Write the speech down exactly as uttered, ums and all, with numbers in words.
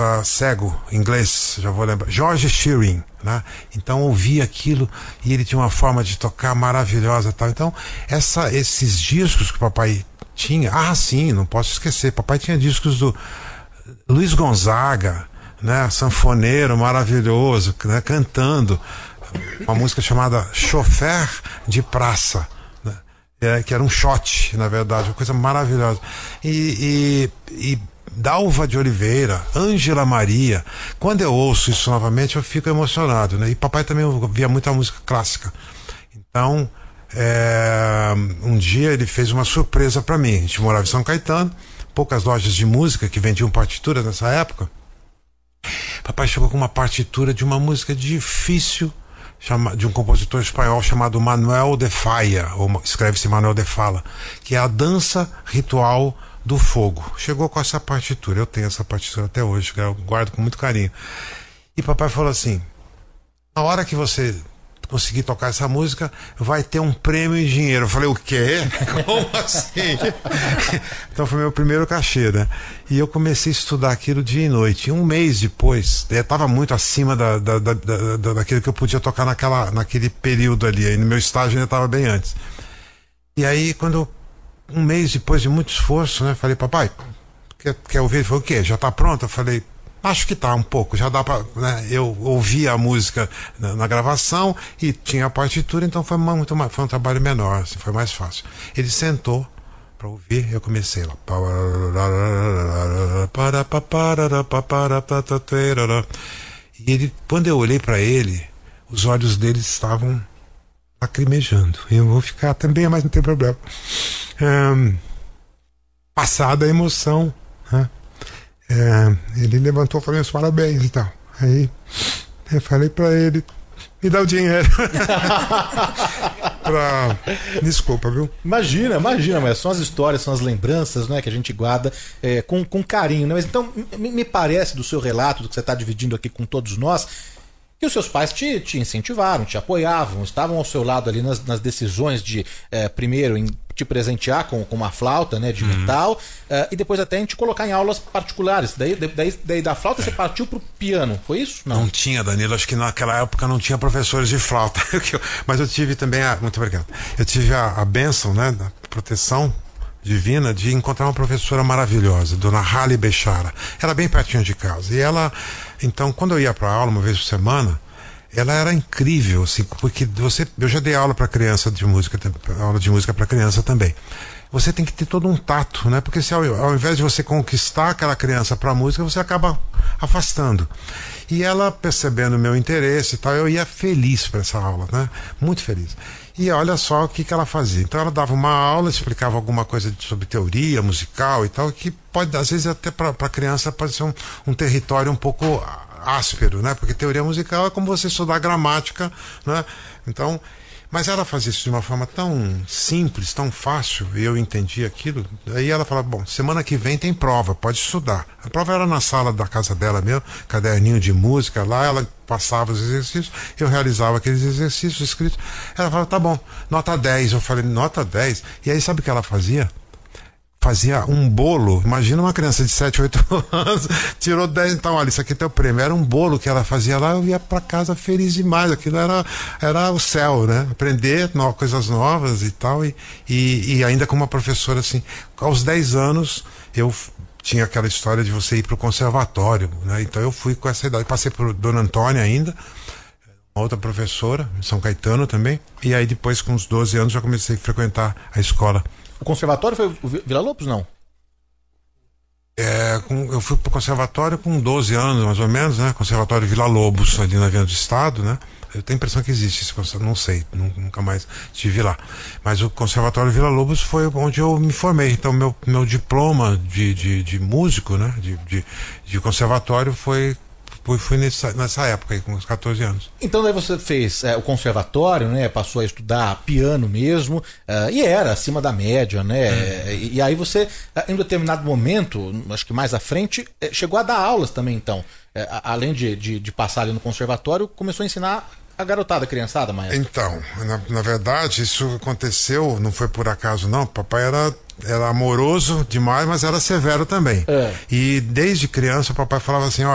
era cego, inglês, já vou lembrar, George Shearing, né? Então ouvia aquilo e ele tinha uma forma de tocar maravilhosa, tal. Então essa, esses discos que o papai tinha, ah sim, não posso esquecer, papai tinha discos do Luiz Gonzaga, né? Sanfoneiro maravilhoso, né? Cantando uma música chamada Chofer de Praça, né? É, que era um shot, na verdade, uma coisa maravilhosa. E, e, e Dalva de Oliveira, Ângela Maria. Quando eu ouço isso novamente, eu fico emocionado, né? E papai também ouvia muita música clássica. Então, é, um dia ele fez uma surpresa para mim. A gente morava em São Caetano, poucas lojas de música que vendiam partituras nessa época. Papai chegou com uma partitura de uma música difícil, chama, de um compositor espanhol chamado Manuel de Falla, ou escreve-se Manuel de Falla, que é a dança ritual do fogo. Chegou com essa partitura, eu tenho essa partitura até hoje, que eu guardo com muito carinho. E papai falou assim: na hora que você conseguir tocar essa música, vai ter um prêmio em dinheiro. Eu falei: o quê? Como assim? Então foi meu primeiro cachê, né? E eu comecei a estudar aquilo dia e noite. E um mês depois, eu estava muito acima da, da, da, da, daquilo que eu podia tocar naquela, naquele período ali. Aí no meu estágio ainda estava bem antes. E aí, quando um mês depois de muito esforço, né? Falei: papai, quer, quer ouvir? Ele falou: o quê? Já tá pronto? Eu falei: acho que tá um pouco, já dá pra, né? Eu ouvi a música na, na gravação e tinha a partitura, então foi muito mais, foi um trabalho menor, assim, foi mais fácil. Ele sentou para ouvir, eu comecei lá. E ele, quando eu olhei para ele, os olhos dele estavam lacrimejando. Eu vou ficar também, mas não tem problema. Um, passada a emoção, né? É, ele levantou para meus parabéns e tal. Aí eu falei para ele: me dá o dinheiro. pra... Desculpa, viu? Imagina, imagina, mas são as histórias, são as lembranças, né, que a gente guarda é, com, com carinho, né? Mas então me, me parece, do seu relato, do que você está dividindo aqui com todos nós, que os seus pais te, te incentivaram, te apoiavam, estavam ao seu lado ali nas, nas decisões de, é, primeiro, em te presentear com, com uma flauta, né, de uhum. metal, uh, e depois até em te colocar em aulas particulares. Daí, daí, daí da flauta é. você partiu pro piano, foi isso? Não. Não tinha, Danilo, acho que naquela época não tinha professores de flauta. Mas eu tive também a... Muito obrigado. Eu tive a, a bênção, né, da proteção divina de encontrar uma professora maravilhosa, Dona Hali Bechara. Era bem pertinho de casa. E ela, então, quando eu ia para aula uma vez por semana, ela era incrível, assim, porque você, eu já dei aula para criança de música, aula de música para criança também. Você tem que ter todo um tato, né? Porque se ao, ao invés de você conquistar aquela criança para a música, você acaba afastando. E ela, percebendo o meu interesse e tal, eu ia feliz para essa aula, né? Muito feliz. E olha só o que, que ela fazia. Então ela dava uma aula, explicava alguma coisa sobre teoria musical e tal, que pode, às vezes, até para a criança pode ser um, um território um pouco áspero, né? Porque teoria musical é como você estudar gramática, né? Então, mas ela fazia isso de uma forma tão simples, tão fácil, e eu entendi aquilo. Aí ela falava: bom, semana que vem tem prova, pode estudar. A prova era na sala da casa dela mesmo, caderninho de música lá, ela passava os exercícios, eu realizava aqueles exercícios escritos. Ela falava: tá bom, nota dez. Eu falei: nota dez? E aí sabe o que ela fazia? Fazia um bolo. Imagina uma criança de sete, oito anos, tirou dez, então olha, isso aqui é teu prêmio. Era um bolo que ela fazia lá, eu ia pra casa feliz demais. Aquilo era, era o céu, né? Aprender no, coisas novas e tal, e, e, e ainda com uma professora assim. Aos dez anos eu tinha aquela história de você ir pro conservatório, né? Então eu fui com essa idade, passei por Dona Antônia ainda, uma outra professora, em São Caetano também, e aí depois com uns doze anos já comecei a frequentar a escola. O conservatório foi o Vila Lobos, não? É, com, eu fui pro conservatório com doze anos, mais ou menos, né? Conservatório Vila Lobos, ali na Avenida do Estado, né? Eu tenho a impressão que existe esse conservatório, não sei, nunca mais estive lá. Mas o Conservatório Vila Lobos foi onde eu me formei. Então, meu, meu diploma de, de, de músico, né? De, de, de conservatório foi... Fui nessa, nessa época aí, com uns catorze anos. Então daí você fez é, o conservatório, né? Passou a estudar piano mesmo, uh, e era acima da média, né? Hum. E, e aí você, em um determinado momento, acho que mais à frente, chegou a dar aulas também, então. É, além de, de, de passar ali no conservatório, começou a ensinar a garotada, a criançada, maestro. Então, na, na verdade, isso aconteceu, não foi por acaso não, papai era... Era amoroso demais, mas era severo também. É. E desde criança o papai falava assim: ó,